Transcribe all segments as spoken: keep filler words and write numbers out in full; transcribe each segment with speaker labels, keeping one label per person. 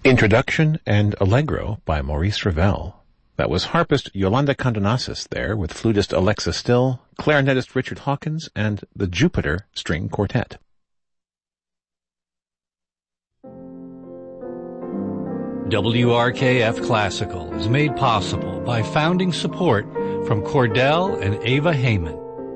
Speaker 1: Introduction and Allegro by Maurice Ravel. That was harpist Yolanda Condonasis there with flutist Alexa Still, clarinetist Richard Hawkins, and the Jupiter String Quartet.
Speaker 2: W R K F Classical is made possible by founding support from Cordell and Ava Heyman.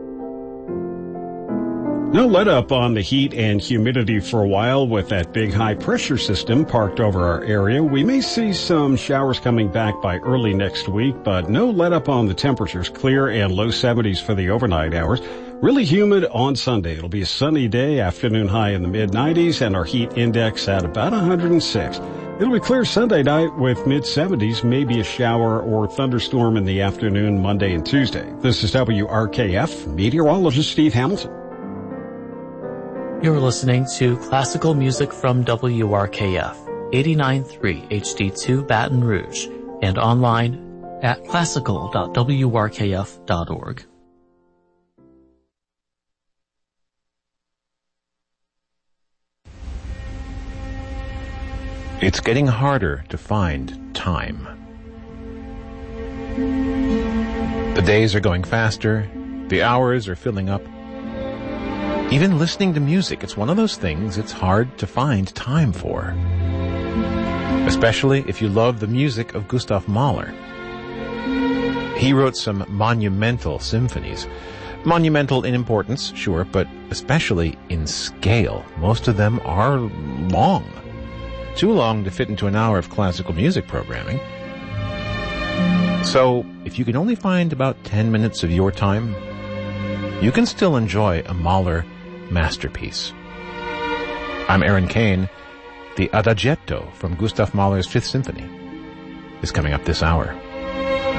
Speaker 3: No let up on the heat and humidity for a while with that big high pressure system parked over our area. We may see some showers coming back by early next week, but no let up on the temperatures. Clear and low seventies for the overnight hours. Really humid on Sunday. It'll be a sunny day, afternoon high in the mid nineties, and our heat index at about one hundred six. It'll be clear Sunday night with mid seventies, maybe a shower or thunderstorm in the afternoon Monday and Tuesday. This is W R K F meteorologist Steve Hamilton.
Speaker 4: You're listening to classical music from W R K F, eighty-nine point three H D two Baton Rouge, and online at classical dot w r k f dot org.
Speaker 1: It's getting harder to find time. The days are going faster, the hours are filling up. Even listening to music, it's one of those things it's hard to find time for. Especially if you love the music of Gustav Mahler. He wrote some monumental symphonies. Monumental in importance, sure, but especially in scale. Most of them are long. Too long to fit into an hour of classical music programming. So, if you can only find about ten minutes of your time, you can still enjoy a Mahler masterpiece. I'm Aaron Kane. The Adagietto from Gustav Mahler's Fifth Symphony is coming up this hour.